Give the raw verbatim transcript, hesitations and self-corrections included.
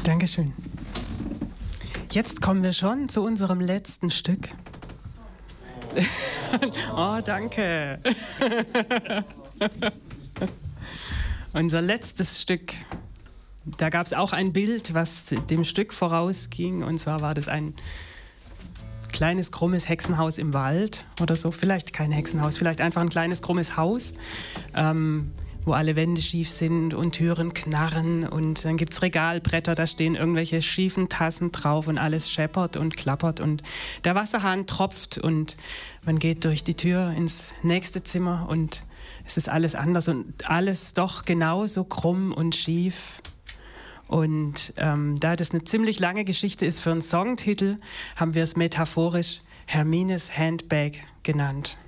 Dankeschön. Jetzt kommen wir schon zu unserem letzten Stück. Oh, danke. Unser letztes Stück. Da gab es auch ein Bild, was dem Stück vorausging. Und zwar war das ein kleines, krummes Hexenhaus im Wald oder so. Vielleicht kein Hexenhaus, vielleicht einfach ein kleines, krummes Haus, ähm, wo alle Wände schief sind und Türen knarren. Und dann gibt es Regalbretter, da stehen irgendwelche schiefen Tassen drauf und alles scheppert und klappert. Und der Wasserhahn tropft und man geht durch die Tür ins nächste Zimmer und es ist alles anders und alles doch genauso krumm und schief. Und ähm, da das eine ziemlich lange Geschichte ist für einen Songtitel, haben wir es metaphorisch Hermines Handbag genannt.